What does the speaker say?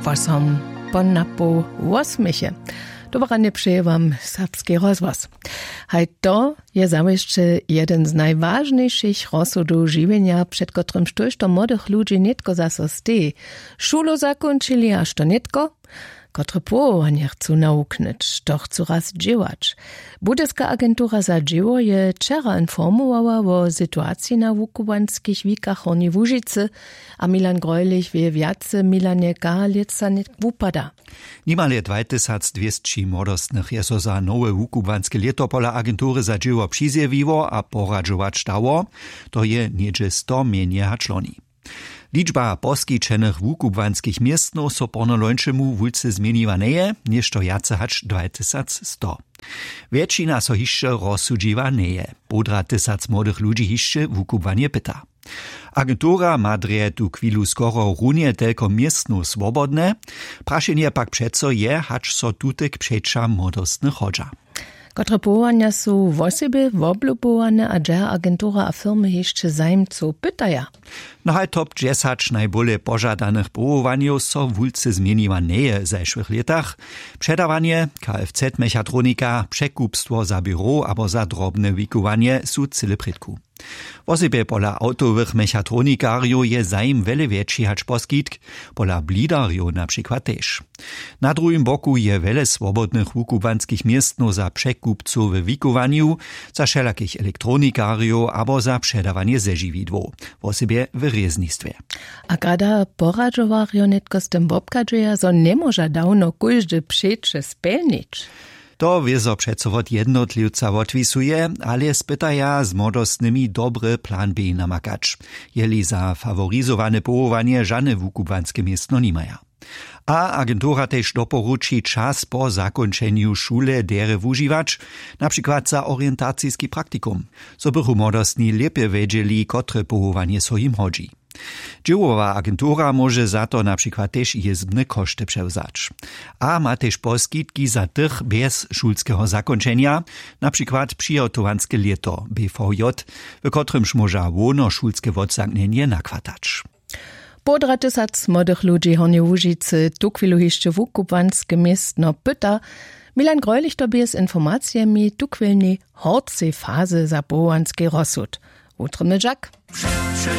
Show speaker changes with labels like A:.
A: 8 po napo 8. Dobranie přeje wam serbski rozhlas. Haj to je zawsze jeden z najważniejszych rozsudów żywienia, przed którym sztuś to młodych ludzi nitko zaso stej. Szulu zakończyli, aż to nitko, które powołanie chcą nauknąć, to chcą raz dziełać. Budyska agentura za dzieło je wczera informowała o sytuacji na wukubanskich wikach Horni Łużycy, a Milan Greulich wie wiace Milanie Galica nie wupada.
B: Niemal 2200 młodostnych je so za nowe wukubanskie leto pola agentury za dzieło przyzjewiło a poradzować stało, to je niedzie 100 mniej haczloni. Liczba poskiczenych wukubanskich miestnów so pornolończemu wulce zmieniła neje, niż to jace hacz 2100. Więksina so hiszcze rozsudziwa neje. Podra 1000 młodych ludzi hiszcze wukubanie pyta. Agentura ma drje tu chwilu skoro runie tylko miestnu swobodne, praszenie pak przeco je, hacz so tutek przecza młodostnych chodża.
A: Kotre powołania są w osobie woblubowane, a dżer agentura a firmy jeszcze zajmców pytaja.
B: No haj top 10 najbole pożadanych powołaniów so wulce zmieniła neje w zeszłych latach. Przedawanie, Kfz-mechatronika, przekupstwo za biuro abo za drobne wikuwanie są cyle predku. W osobie pola autowych mechatronikariów je zajm wiele większy hacz poskitk, pola blidariów na przykład też. Na drugim boku je wiele swobodnych wukubanskich miestnów za przekupców w wikowaniu, za wszelakich elektronikariów abo za przedawanie zeżywidłów, w osobie w reznictwie.
A: A kada poradzowario netko z tym bobkadżeja, zo nie może dawno każdy przecze spełnić.
B: To wiezo przeco wot jednotliwca odwisuje, ale spytaja z młodostnymi dobry plan B namakacz, jeli za favorizowane powołanie żadne wukubanskie miestno nimaja. A agentura też doporuči czas po zakończeniu szule dere wužiwać, na przykład za orientacijski praktikum, so bychu młodostni lepiej wiedzieli, kotre powołanie so im chodzi. Dziełowa agentura może za to na przykład też jezbne koszty przełzać. A ma też poskitki za tych bez szulskiego zakończenia, na przykład przygotowanskie leto BVJ, w którymż może łono szulskie odzagnienie nakładać.
A: Podra 1000 młodych ludzi Horni Łużycy tu chwilu jeszcze wukubanskie miestno pyta. Milan Greulich tobie z informacjami tu chwilni horcej fazy za powołanskie rozsud. Utrymny Jack.